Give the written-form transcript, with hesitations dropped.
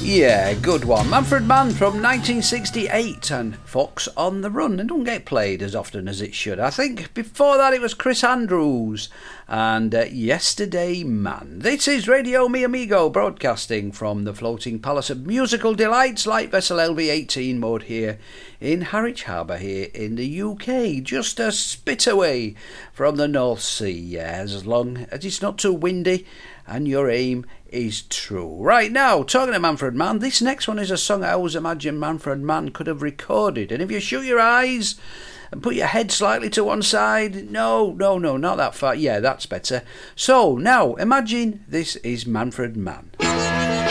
Yeah, good one. Manfred Mann from 1968 and Fox on the Run. It don't get played as often as it should. I think before that it was Chris Andrews and Yesterday Man. This is Radio Mi Amigo broadcasting from the floating palace of musical delights, light vessel LV18 mode here in Harwich Harbour here in the UK. Just a spit away from the North Sea, yeah, as long as it's not too windy and your aim is true. Right now, talking to Manfred Mann, this next one is a song I always imagined Manfred Mann could have recorded. And if you shut your eyes and put your head slightly to one side, no, not that far. Yeah, that's better. So now, imagine this is Manfred Mann.